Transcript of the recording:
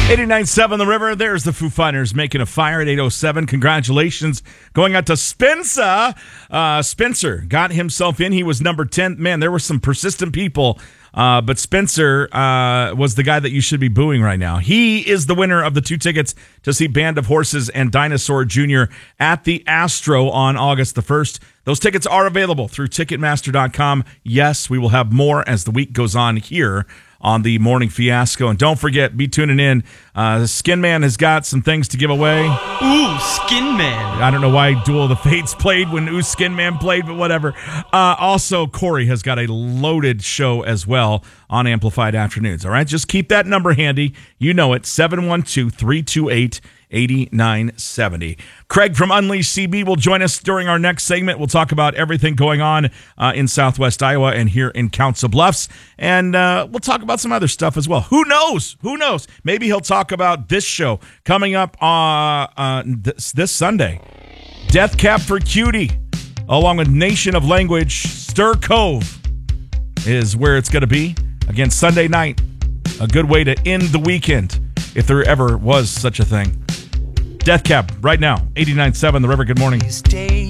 89.7 The River. There's the Foo Fighters making a fire at 8:07. Congratulations going out to Spencer. Spencer got himself in. He was number 10. Man, there were some persistent people, but Spencer was the guy that you should be booing right now. He is the winner of the 2 tickets to see Band of Horses and Dinosaur Jr. at the Astro on August the 1st. Those tickets are available through Ticketmaster.com. Yes, we will have more as the week goes on here on the Morning Fiasco. And don't forget, be tuning in. Skin Man has got some things to give away. Ooh, Skin Man. I don't know why Duel of the Fates played when Ooh, Skin Man played, but whatever. Also, Corey has got a loaded show as well on Amplified Afternoons. All right, just keep that number handy. You know it, 712-328-8970. Craig from Unleashed CB will join us during our next segment. We'll talk about everything going on in Southwest Iowa and here in Council Bluffs. And we'll talk about some other stuff as well. Who knows? Who knows? Maybe he'll talk about this show coming up this Sunday. Death Cab for Cutie, along with Nation of Language. Stir Cove is where it's going to be. Again, Sunday night. A good way to end the weekend, if there ever was such a thing. Death Cab right now, 89.7 The River. Good morning.